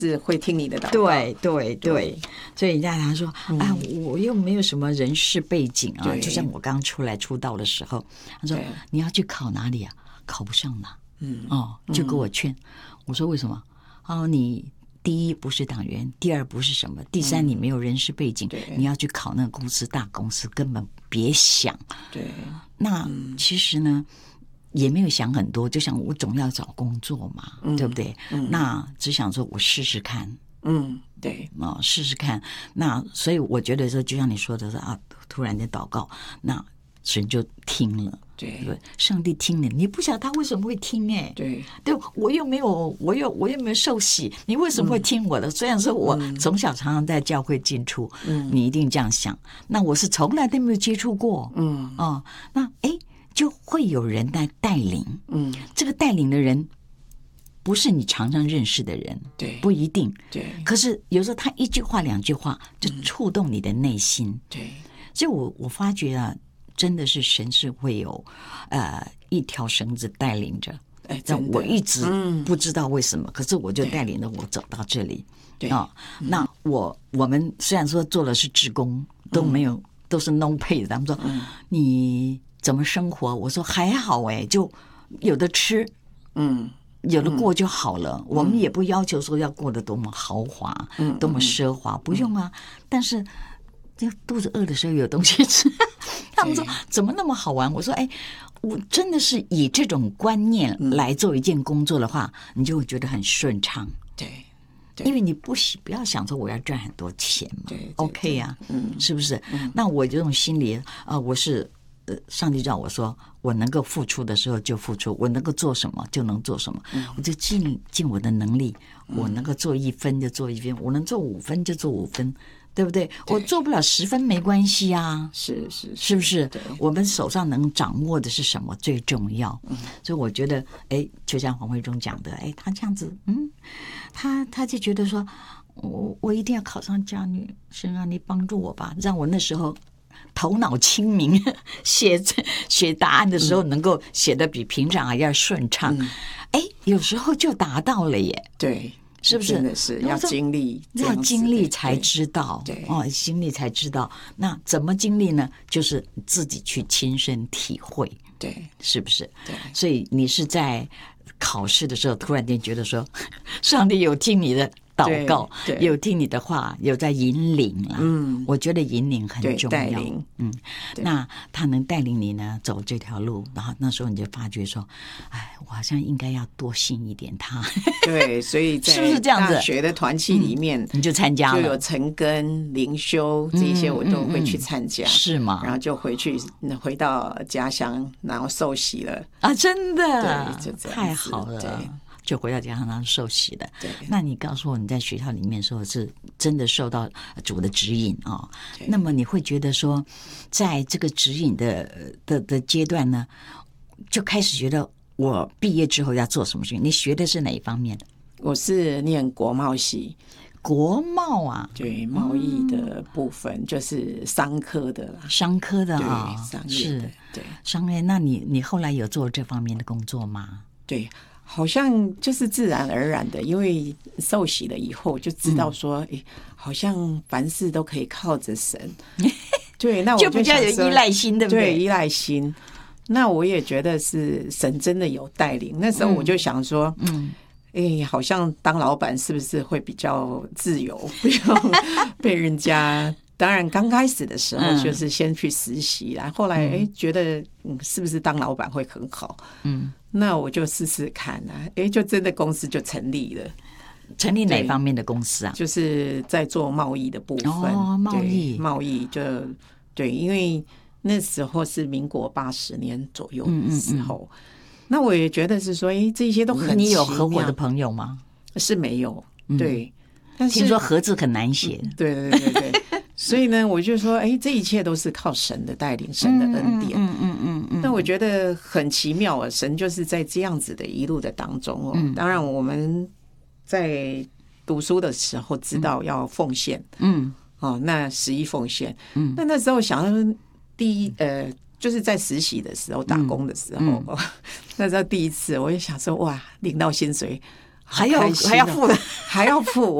是会听你的祷告。 对对对，所以人家他说，哎，我又没有什么人事背景啊，就像我刚出来出道的时候，他说你要去考哪里啊？考不上了，就给我劝。我说为什么？你第一不是党员，第二不是什么，第三你没有人事背景，你要去考那个公司大公司，根本别想。 对， 那其实呢？也没有想很多，就想我总要找工作嘛，对不对？那只想说我试试看， 对， 试试看。那所以我觉得说，就像你说的啊，突然间祷告，那神就听了， 对， 上帝听了，你不晓得他为什么会听对， 我又没有受洗，你为什么会听我的？虽然说我从小常常在教会进出，你一定这样想，那我是从来都没有接触过，那就会有人在带领，这个带领的人不是你常常认识的人， 对， 不一定， 对， 可是有时候他一句话两句话就触动你的内心， 对， 所以我发觉啊，真的是神是会有一条绳子带领着，但我一直不知道为什么，可是我就带领着我走到这里，那我们虽然说做的是志工，都没有都是 no pay， 他们说你怎么生活？我说还好就有的吃，有的过就好了。我们也不要求说要过得多么豪华，多么奢华，不用啊。但是肚子饿的时候有东西吃。他们说怎么那么好玩？我说我真的是以这种观念来做一件工作的话，你就会觉得很顺畅。 对。 因为你不要想说我要赚很多钱嘛， 对 OK 啊，是不是？那我这种心理我是上帝叫我说，我能够付出的时候就付出，我能够做什么就能做什么，我就尽我的能力，我能够做1分就做1分，我能做5分就做5分，对不对？我做不了10分没关系啊，是不是？我们手上能掌握的是什么最重要？所以我觉得，就像黄慧忠讲的，他这样子，他就觉得说，我一定要考上家女，神啊，你帮助我吧，让我那时候头脑清明，写答案的时候能够写得比平常还要顺畅。有时候就达到了耶。 对。 是不是？ 真的是要经历， 要经历才知道。对，经历才知道。那怎么经历呢？就是自己去亲身体会。对，是不是？对。所以你是在考试的时候，突然间觉得说，上帝有听你的祷告，有听你的话，有在引领啦。我觉得引领很重要。带领。那他能带领你呢走这条路，然后那时候你就发觉说，我好像应该要多信一点他。 对，所以在大学的团契里面， 你就参加了， 就有晨更、灵修这些，我都会去参加， 是吗？ 然后就回到家乡，然后受洗了啊！真的， 对，就这样， 太好了。对，就回到家乡，然后受洗了。对，那你告诉我，你在学校里面说是真的受到主的指引啊？那么你会觉得说，在这个指引的阶段呢，就开始觉得我毕业之后要做什么事情？你学的是哪一方面的？ 我是念国贸系。 国贸啊， 对，贸易的部分就是商科的啦， 商科的啊， 商业的，对， 商业。那你后来有做这方面的工作吗？ 对，好像就是自然而然的，因为受洗了以后就知道说，好像凡事都可以靠着神。对，那我就比较有依赖心，对不对？ 对，依赖心。那我也觉得是神真的有带领。那时候我就想说，好像当老板是不是会比较自由，不用被人家。当然刚开始的时候就是先去实习啦，后来觉得是不是当老板会很好，那我就试试看啊，就真的公司就成立了。 成立哪方面的公司啊？ 就是在做贸易的部分。贸易就对，因为那时候是民国80年左右的时候。那我也觉得是说，这些都很奇妙。 你有合伙的朋友吗？ 是没有，对。但是听说合字很难写。 对。所以呢，我就说，这一切都是靠神的带领，神的恩典。那我觉得很奇妙啊，神就是在这样子的一路的当中当然我们在读书的时候知道要奉献，那11奉献，那时候想要就是在实习的时候打工的时候，那时候第一次我就想说，哇，领到薪水还要开心哦还要付的。 还要付。